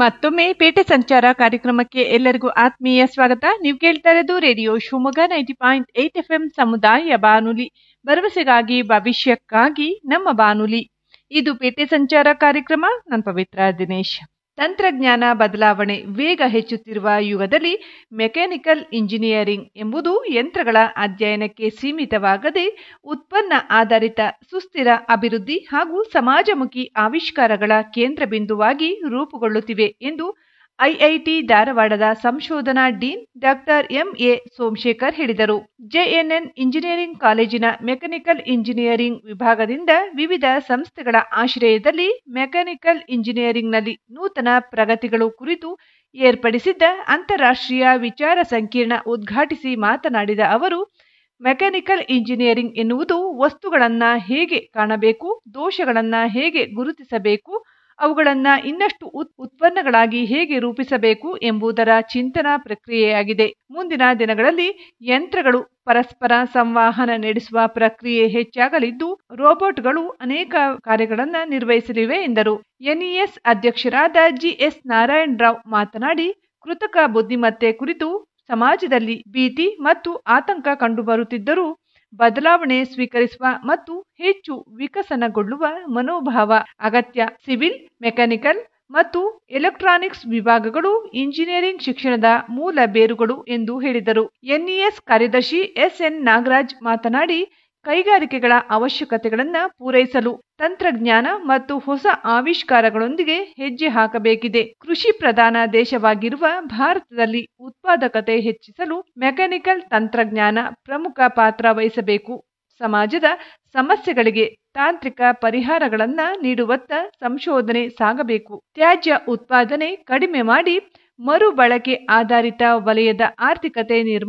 ಮತ್ತೊಮ್ಮೆ ಪೇಟೆ ಸಂಚಾರ ಕಾರ್ಯಕ್ರಮಕ್ಕೆ ಎಲ್ಲರಿಗೂ ಆತ್ಮೀಯ ಸ್ವಾಗತ. ನೀವು ಕೇಳ್ತಾ ಇರೋದು ರೇಡಿಯೋ ಶಿವಮೊಗ್ಗ 90.8 FM ಸಮುದಾಯ ಬಾನುಲಿ, ಭರವಸೆಗಾಗಿ ಭವಿಷ್ಯಕ್ಕಾಗಿ ನಮ್ಮ ಬಾನುಲಿ. ಇದು ಪೇಟೆ ಸಂಚಾರ ಕಾರ್ಯಕ್ರಮ. ನಾನು ಪವಿತ್ರ ದಿನೇಶ್. ತಂತ್ರಜ್ಞಾನ ಬದಲಾವಣೆ ವೇಗ ಹೆಚ್ಚುತ್ತಿರುವ ಯುಗದಲ್ಲಿ ಮೆಕ್ಯಾನಿಕಲ್ ಇಂಜಿನಿಯರಿಂಗ್ ಎಂಬುದು ಯಂತ್ರಗಳ ಅಧ್ಯಯನಕ್ಕೆ ಸೀಮಿತವಾಗದೆ ಉತ್ಪನ್ನ ಆಧಾರಿತ ಸುಸ್ಥಿರ ಅಭಿವೃದ್ಧಿ ಹಾಗೂ ಸಮಾಜಮುಖಿ ಆವಿಷ್ಕಾರಗಳ ಕೇಂದ್ರ ಬಿಂದುವಾಗಿ ರೂಪುಗೊಳ್ಳುತ್ತಿವೆ ಎಂದು ಐಐಟಿ ಧಾರವಾಡದ ಸಂಶೋಧನಾ ಡೀನ್ ಡಾಕ್ಟರ್ ಎಂಎ ಸೋಮಶೇಖರ್ ಹೇಳಿದರು. ಜೆಎನ್ಎನ್ ಇಂಜಿನಿಯರಿಂಗ್ ಕಾಲೇಜಿನ ಮೆಕ್ಯಾನಿಕಲ್ ಇಂಜಿನಿಯರಿಂಗ್ ವಿಭಾಗದಿಂದ ವಿವಿಧ ಸಂಸ್ಥೆಗಳ ಆಶ್ರಯದಲ್ಲಿ ಮೆಕ್ಯಾನಿಕಲ್ ಇಂಜಿನಿಯರಿಂಗ್ನಲ್ಲಿ ನೂತನ ಪ್ರಗತಿಗಳು ಕುರಿತು ಏರ್ಪಡಿಸಿದ್ದ ಅಂತಾರಾಷ್ಟ್ರೀಯ ವಿಚಾರ ಸಂಕಿರಣ ಉದ್ಘಾಟಿಸಿ ಮಾತನಾಡಿದ ಅವರು, ಮೆಕ್ಯಾನಿಕಲ್ ಇಂಜಿನಿಯರಿಂಗ್ ಎನ್ನುವುದು ವಸ್ತುಗಳನ್ನು ಹೇಗೆ ಕಾಣಬೇಕು, ದೋಷಗಳನ್ನು ಹೇಗೆ ಗುರುತಿಸಬೇಕು, ಅವುಗಳನ್ನು ಇನ್ನಷ್ಟು ಉತ್ಪನ್ನಗಳಾಗಿ ಹೇಗೆ ರೂಪಿಸಬೇಕು ಎಂಬುದರ ಚಿಂತನಾ ಪ್ರಕ್ರಿಯೆಯಾಗಿದೆ. ಮುಂದಿನ ದಿನಗಳಲ್ಲಿ ಯಂತ್ರಗಳು ಪರಸ್ಪರ ಸಂವಹನ ನಡೆಸುವ ಪ್ರಕ್ರಿಯೆ ಹೆಚ್ಚಾಗಲಿದ್ದು, ರೋಬೋಟ್ಗಳು ಅನೇಕ ಕಾರ್ಯಗಳನ್ನು ನಿರ್ವಹಿಸಲಿವೆ ಎಂದರು. ಎನ್ಇಎಸ್ ಅಧ್ಯಕ್ಷರಾದ ಜಿಎಸ್ ನಾರಾಯಣ ರಾವ್ ಮಾತನಾಡಿ, ಕೃತಕ ಬುದ್ಧಿಮತ್ತೆ ಕುರಿತು ಸಮಾಜದಲ್ಲಿ ಭೀತಿ ಮತ್ತು ಆತಂಕ ಕಂಡುಬರುತ್ತಿದ್ದರೂ ಬದಲಾವಣೆ ಸ್ವೀಕರಿಸುವ ಮತ್ತು ಹೆಚ್ಚು ವಿಕಸನಗೊಳ್ಳುವ ಮನೋಭಾವ ಅಗತ್ಯ. ಸಿವಿಲ್, ಮೆಕ್ಯಾನಿಕಲ್ ಮತ್ತು ಎಲೆಕ್ಟ್ರಾನಿಕ್ಸ್ ವಿಭಾಗಗಳು ಇಂಜಿನಿಯರಿಂಗ್ ಶಿಕ್ಷಣದ ಮೂಲ ಬೇರುಗಳು ಎಂದು ಹೇಳಿದರು. ಎನ್ಇಎಸ್ ಕಾರ್ಯದರ್ಶಿ ಎಸ್ಎನ್ ನಾಗರಾಜ್ ಮಾತನಾಡಿ, ಕೈಗಾರಿಕೆಗಳ ಅವಶ್ಯಕತೆಗಳನ್ನು ಪೂರೈಸಲು ತಂತ್ರಜ್ಞಾನ ಮತ್ತು ಹೊಸ ಆವಿಷ್ಕಾರಗಳೊಂದಿಗೆ ಹೆಜ್ಜೆ ಹಾಕಬೇಕಿದೆ. ಕೃಷಿ ಪ್ರಧಾನ ದೇಶವಾಗಿರುವ ಭಾರತದಲ್ಲಿ ಉತ್ಪಾದಕತೆ ಹೆಚ್ಚಿಸಲು ಮೆಕ್ಯಾನಿಕಲ್ ತಂತ್ರಜ್ಞಾನ ಪ್ರಮುಖ ಪಾತ್ರ ವಹಿಸಬೇಕು. ಸಮಾಜದ ಸಮಸ್ಯೆಗಳಿಗೆ ತಾಂತ್ರಿಕ ಪರಿಹಾರಗಳನ್ನು ನೀಡುವತ್ತ ಸಂಶೋಧನೆ ಸಾಗಬೇಕು. ತ್ಯಾಜ್ಯ ಉತ್ಪಾದನೆ ಕಡಿಮೆ ಮಾಡಿ ಮರುಬಳಕೆ ಆಧಾರಿತ ವಲಯದ ಆರ್ಥಿಕತೆ ನಿರ್ಮಾಣ